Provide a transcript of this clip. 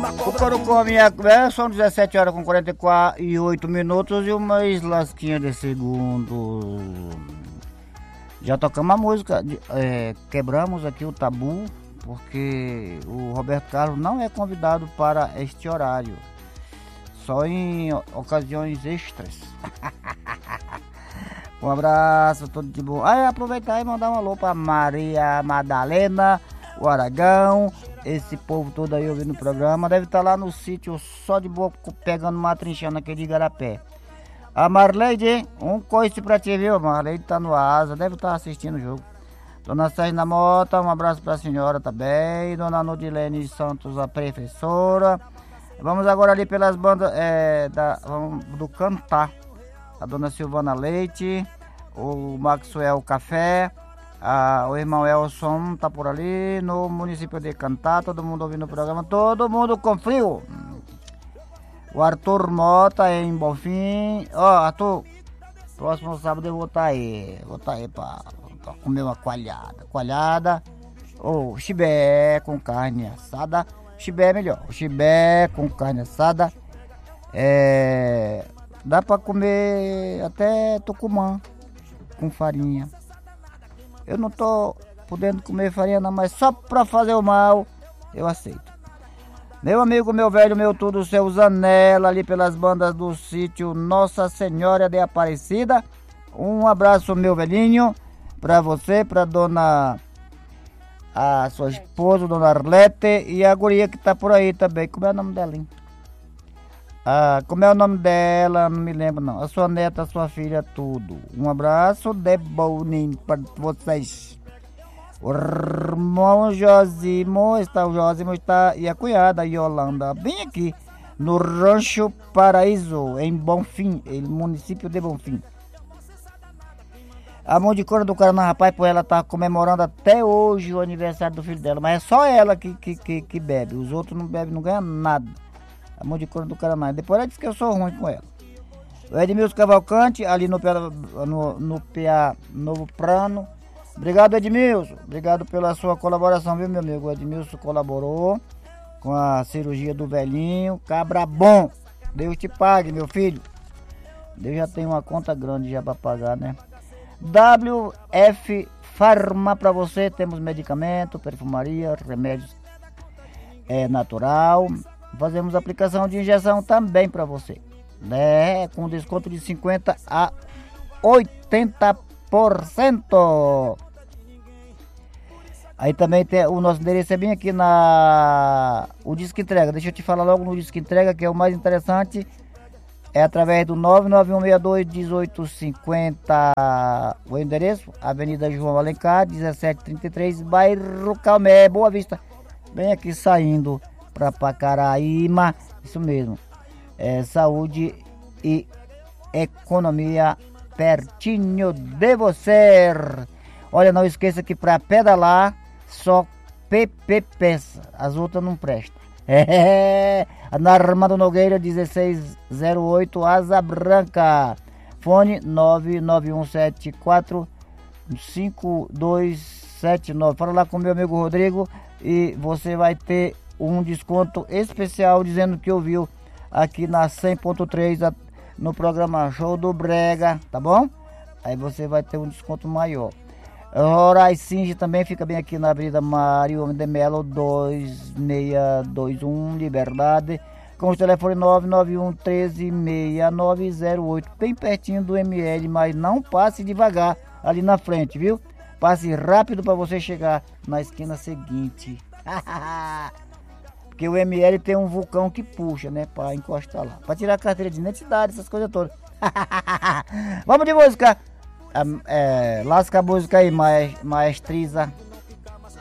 Cocorocó, são 17 horas com 48 minutos e umas lasquinhas de segundo. Já tocamos a música, quebramos aqui o tabu, porque o Roberto Carlos não é convidado para este horário, só em ocasiões extras. Um abraço, tudo de bom. Aproveitar e mandar um alô para Maria Madalena, o Aragão, esse povo todo aí ouvindo o programa. Deve estar lá no sítio só de boa, pegando uma trinchana aqui de Igarapé. A Marleide, um coice pra ti, viu? Marleide tá no asa, deve estar assistindo o jogo. Dona Sérgio Mota, um abraço pra senhora também. Dona Nudilene Santos, a professora. Vamos agora ali pelas bandas do Cantar. A dona Silvana Leite, o Maxwell Café, o irmão Elson tá por ali, no município de Cantar, todo mundo ouvindo o programa, todo mundo com frio. O Arthur Mota em Bonfim. Arthur, próximo sábado eu vou estar aí pra comer uma coalhada, ou chibé com carne assada. Chibé é melhor, o chibé com carne assada, dá pra comer até tucumã com farinha. Eu não tô podendo comer farinha não, mas só pra fazer o mal eu aceito. Meu amigo, meu velho, meu tudo, seu Zanella, ali pelas bandas do sítio Nossa Senhora de Aparecida. Um abraço, meu velhinho, pra você, pra a sua esposa, dona Arlete, e a guria que tá por aí também. Como é o nome dela, hein? Como é o nome dela? Não me lembro não. A sua neta, a sua filha, tudo. Um abraço de boninho para vocês. O irmão Josimo está e a cunhada Yolanda bem aqui no Rancho Paraíso, em Bonfim, município de Bonfim. A mão de cor do Caraná, rapaz, por ela tá comemorando até hoje o aniversário do filho dela, mas é só ela que bebe. Os outros não bebem, não ganham nada. A mão de cor do Caraná. Depois ela disse que eu sou ruim com ela. O Edmilson Cavalcante, ali no PA Novo Prano. Obrigado, Edmilson. Obrigado pela sua colaboração, viu, meu amigo? O Edmilson colaborou com a cirurgia do velhinho. Cabra bom. Deus te pague, meu filho. Deus já tem uma conta grande já para pagar, né? WF Farma para você. Temos medicamento, perfumaria, remédios natural. Fazemos aplicação de injeção também para você, né? Com desconto de 50% a 80%. Aí também tem o nosso endereço é bem aqui o Disque Entrega. Deixa eu te falar logo no Disque Entrega, que é o mais interessante. É através do 991621850. O endereço, Avenida João Alencar, 1733, bairro Calmé, Boa Vista. Bem aqui saindo para Pacaraíma, isso mesmo. Saúde e economia pertinho de você. Olha, não esqueça que para pedalar só PPPs, as outras não prestam. Na Armando Nogueira 1608, Asa Branca. Fone 991745279. Fala lá com meu amigo Rodrigo e você vai ter um desconto especial dizendo que ouviu aqui na 100.3 no programa Show do Brega, tá bom? Aí você vai ter um desconto maior. Rorai Singe também fica bem aqui na Avenida Mário de Melo 2621, Liberdade, com o telefone 991 136908, bem pertinho do ML, mas não passe devagar ali na frente, viu? Passe rápido para você chegar na esquina seguinte. Porque o ML tem um vulcão que puxa, né? Para encostar lá. Para tirar a carteira de identidade, essas coisas todas. Vamos de música. Lasca a música aí, maestriza.